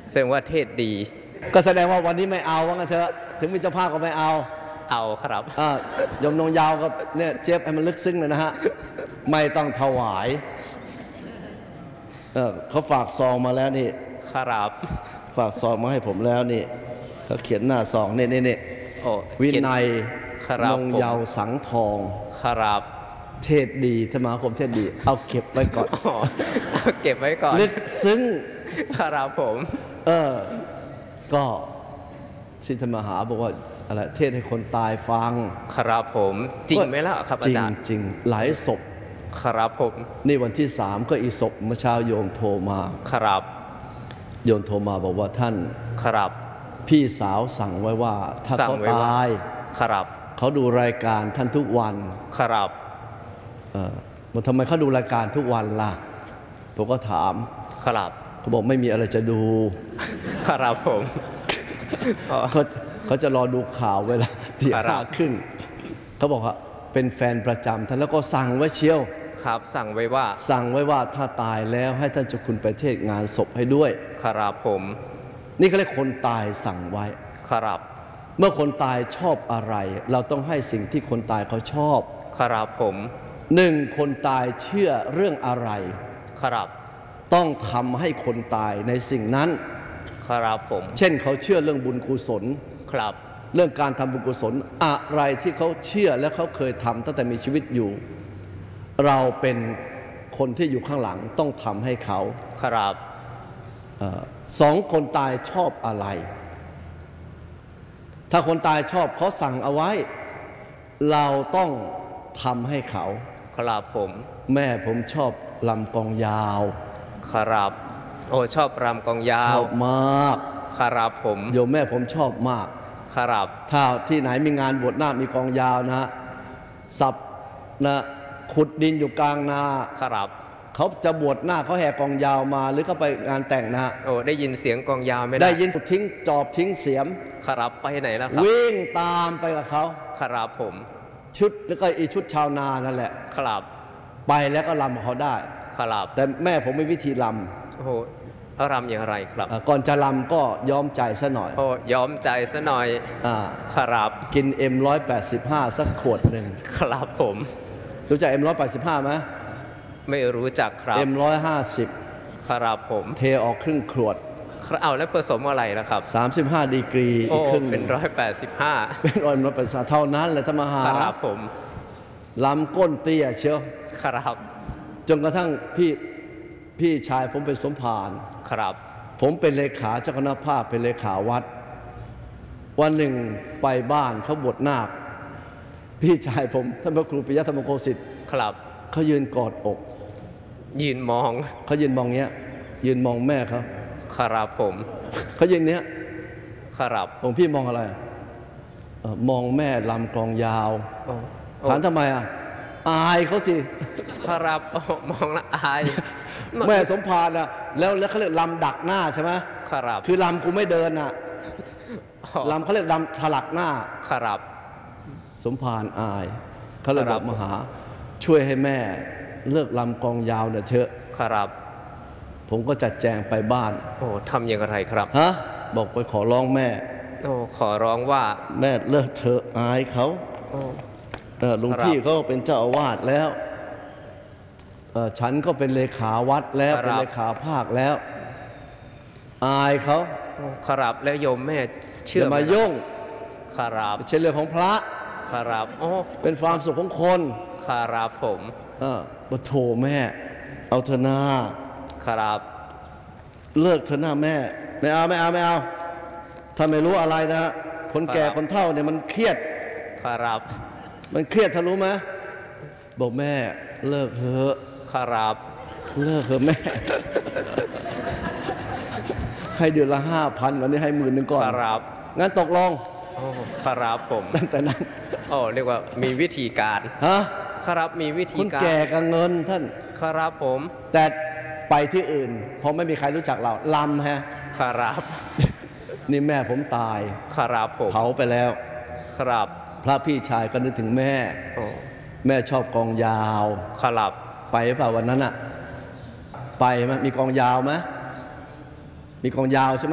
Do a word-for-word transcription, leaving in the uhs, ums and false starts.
แสดงว่าเทศดีก็แสดงว่าวันนี้ไม่เอาว่างั้นเถอะถึงมีเจ้าภาพก็ไม่เอาเอาครับอ่ายมนงยาวก็เนี่ยเจ็บให้มันลึกซึ้งเลยนะฮะไม่ต้องถวายเออเขาฝากซองมาแล้วนี่ครับฝากซองมาให้ผมแล้วนี่เขาเขียนหน้าซองนี่นี่นี่วินัยนงยาวสังทองครับเทศดีธรรมคมเทศดีเอาเก็บไว้ก่อนเอาเก็บไว้ก่อนลึกซึ้งครับผมเออก็สิทธมหาบอกว่าอะไรเทศให้คนตายฟังครับผมจริงไหมล่ะครับอาจารย์จริงหลายศพครับผมนี่วันที่สามก็อีศพเมื่อเช้าโยมโทรมาครับโยมโทรมาบอกว่าท่านครับพี่สาวสั่งไว้ว่าถ้าเขาตายครับเขาดูรายการท่านทุกวันครับเออบอกทำไมเขาดูรายการทุกวันล่ะผมก็ถามครับเขาบอกไม่มีอะไรจะดูครับผมเขาเขาจะรอดูข่าวเวลาที่ห้าครึ่งเขาบอกว่าเป็นแฟนประจำท่านแล้วก็สั่งไว้เชียวครับสั่งไว้ว่าสั่งไว้ว่าถ้าตายแล้วให้ท่านเจ้าคุณไปเทศงานศพให้ด้วยครับผมนี่ก็เรียกคนตายสั่งไว้ครับเมื่อคนตายชอบอะไรเราต้องให้สิ่งที่คนตายเขาชอบครับผมหนึ่งคนตายเชื่อเรื่องอะไรครับต้องทำให้คนตายในสิ่งนั้นครับผมเช่นเขาเชื่อเรื่องบุญกุศลครับเรื่องการทำบุญกุศลอะไรที่เขาเชื่อและเขาเคยทำตั้งแต่มีชีวิตอยู่เราเป็นคนที่อยู่ข้างหลังต้องทำให้เขาครับสองคนตายชอบอะไรถ้าคนตายชอบเขาสั่งเอาไว้เราต้องทำให้เขาครับผมแม่ผมชอบลำกองยาวครับโอ้ชอบรำกองยาวชอบมากครับผมโยมแม่ผมชอบมากครับถ้าที่ไหนมีงานบวชหน้ามีกองยาวนะสับนะขุดดินอยู่กลางนาครับเขาจะบวชหน้าเขาแห่กองยาวมาหรือเขาไปงานแต่งนะโอ้ได้ยินเสียงกองยาวไหมได้ยินทิ้งจอบทิ้งเสียมครับไปไหนแล้วครับวิ่งตามไปกับเขาครับผมชุดแล้วก็อีชุดชาวนานั่นแหละครับไปแล้วก็รำเขาได้ครับแต่แม่ผมไม่วิธีรำโอ้โหรำอย่างไรครับก่อนจะรำก็ย้อมใจซะหน่อยโอ้ย้อมใจซะหน่อยอ่าครับกินเอ็มร้อยแปดสิบห้าสักขวดหนึ่งครับผมรู้จักเอ็มร้อยแปดสิบห้าไหมไม่รู้จักครับเอ็มร้อยห้าสิบครับผมเทออกครึ่งขวดเอาแล้วผสมอะไรนะครับสามสิบห้าดีกรีอีกครึ่งเป็นร้อยแปดสิบห้าเป็นร้อยร้อยแปดสิบเท่านั้นเลยธรรมหาครับผมลำก้นเตี้ยเชียวครับจนกระทั่งพี่พี่ชายผมเป็นสมภารครับผมเป็นเลขาเจ้าคณะภาคเป็นเลขาวัดวันหนึ่งไปบ้านเขาบวชนาคพี่ชายผมท่านพระครูปิยะธรรมโคสิทธิ์ครับเขายืนกอดอกยืนมองเขายืนมองเนี้ยยืนมองแม่เขาครับผมเขายืนเนี้ยครับหลวงพี่มองอะไรมองแม่ลำกลองยาวถามทำไมอ่ะอายเขาสิครับมองละอายแม่สมภารนะแล้วแล้วเขาเรียกลำดักหน้าใช่ไหมครับคือลำกูไม่เดินอ่ะลำเขาเรียกลำถลักหน้าครับสมภารอายเขาเลยบอกมาหาช่วยให้แม่เลิกลำกองยาวเนี่ยเถอะครับผมก็จัดแจงไปบ้านโอ้ทำอย่างไรครับฮะบอกไปขอร้องแม่โอ้ขอร้องว่าแม่เลิกเถอะอายเขาหลวงพี่เขาเป็นเจ้าอาวาสแล้วฉันก็เป็นเลขาวัดแล้วเป็นเลขาภาคแล้วอายเขาครับแล้วโยมแม่เชื่อมายุ่งครับเช่นเรื่องของพระครับโอ้เป็นความสุขของคนครับผมเออมาโถแม่เอาเถอะนาครับเลิกเถอะนาแม่ไม่เอาไม่เอาไม่เอาถ้าไม่รู้อะไรนะคนแก่คนเฒ่าเนี่ยมันเครียดครับมันเครียดทะลุไหมบอกแม่เลิกเถอะครับเลิกเถอะแม่ให้เดือนละห้าพันวันนี้ให้หมื่นหนึ่งก่อนครับงั้นตกลงครับผมตั้งแต่นั้นโอ้เรียกว่ามีวิธีการฮะครับมีวิธีการคนแก่กับเงินท่านครับผมแต่ไปที่อื่นเพราะไม่มีใครรู้จักเราลำฮะครับนี่แม่ผมตายครับผมเผาไปแล้วครับพระพี่ชายก็นึกถึงแม่แม่ชอบกองยาวครับไปเปล่าวันนั้นอะไปไหมมีกองยาวไหมมีกองยาวใช่ไหม